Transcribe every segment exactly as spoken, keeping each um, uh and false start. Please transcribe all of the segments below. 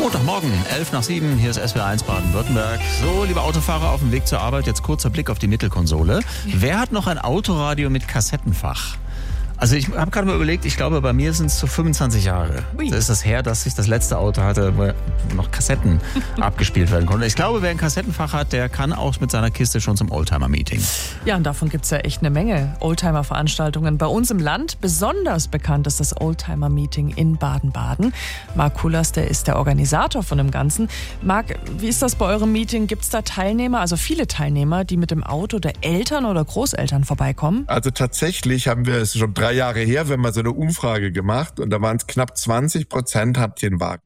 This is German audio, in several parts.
Montagmorgen, elf nach sieben, hier ist S W R eins Baden-Württemberg. So, liebe Autofahrer auf dem Weg zur Arbeit, jetzt kurzer Blick auf die Mittelkonsole. Wer hat noch ein Autoradio mit Kassettenfach? Also ich habe gerade mal überlegt, ich glaube, bei mir sind es so fünfundzwanzig Jahre. Ui. Das ist das her, dass ich das letzte Auto hatte, wo noch Kassetten abgespielt werden konnten. Ich glaube, wer ein Kassettenfach hat, der kann auch mit seiner Kiste schon zum Oldtimer-Meeting. Ja, und davon gibt es ja echt eine Menge Oldtimer-Veranstaltungen. Bei uns im Land besonders bekannt ist das Oldtimer-Meeting in Baden-Baden. Marc Kullers, der ist der Organisator von dem Ganzen. Marc, wie ist das bei eurem Meeting? Gibt es da Teilnehmer, also viele Teilnehmer, die mit dem Auto der Eltern oder Großeltern vorbeikommen? Also tatsächlich haben wir es schon drei Jahre her, wir haben mal so eine Umfrage gemacht und da waren es knapp zwanzig Prozent habt den Wagen.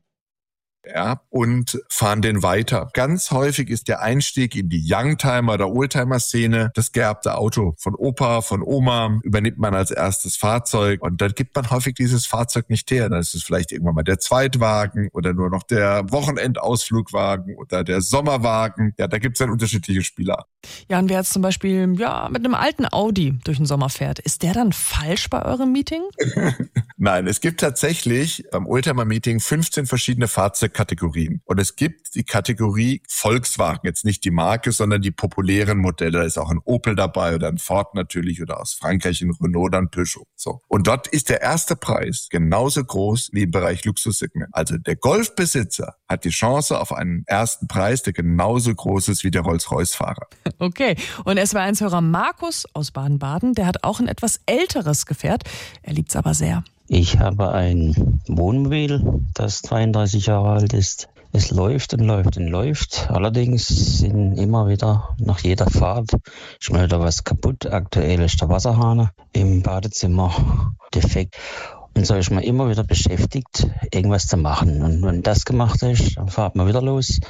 Ja, und fahren den weiter. Ganz häufig ist der Einstieg in die Youngtimer- oder Oldtimer-Szene das geerbte Auto von Opa, von Oma, übernimmt man als erstes Fahrzeug und dann gibt man häufig dieses Fahrzeug nicht her. Dann ist es vielleicht irgendwann mal der Zweitwagen oder nur noch der Wochenendausflugwagen oder der Sommerwagen. Ja, da gibt es dann unterschiedliche Spieler. Ja, und wer jetzt zum Beispiel ja, mit einem alten Audi durch den Sommer fährt, ist der dann falsch bei eurem Meeting? Nein, es gibt tatsächlich beim Oldtimer-Meeting fünfzehn verschiedene Fahrzeugkategorien. Und es gibt die Kategorie Volkswagen, jetzt nicht die Marke, sondern die populären Modelle. Da ist auch ein Opel dabei oder ein Ford natürlich oder aus Frankreich ein Renault oder ein Peugeot. So. Und dort ist der erste Preis genauso groß wie im Bereich Luxussegment. Also der Golfbesitzer hat die Chance auf einen ersten Preis, der genauso groß ist wie der Rolls-Royce-Fahrer. Okay, und S W R eins-Hörer Markus aus Baden-Baden, der hat auch ein etwas älteres Gefährt. Er liebt es aber sehr. Ich habe ein Wohnmobil, das dreiunddreißig Jahre alt ist. Es läuft und läuft und läuft. Allerdings sind immer wieder nach jeder Fahrt schon mal wieder was kaputt. Aktuell ist der Wasserhahn im Badezimmer defekt. Und so ist man immer wieder beschäftigt, irgendwas zu machen. Und wenn das gemacht ist, dann fährt man wieder los.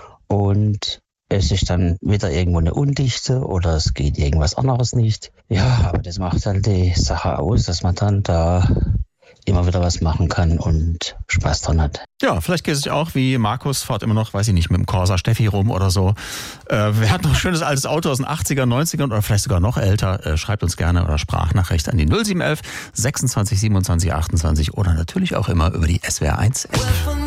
Und es ist dann wieder irgendwo eine Undichte oder es geht irgendwas anderes nicht. Ja, aber das macht halt die Sache aus, dass man dann da immer wieder was machen kann und Spaß dran hat. Ja, vielleicht geht es auch wie Markus, fährt immer noch, weiß ich nicht, mit dem Corsa Steffi rum oder so. Äh, wer hat noch ein schönes altes Auto aus den achtziger, neunzigern oder vielleicht sogar noch älter, äh, schreibt uns gerne oder Sprachnachricht an die null sieben eins eins sechsundzwanzig siebenundzwanzig achtundzwanzig oder natürlich auch immer über die S W R eins App.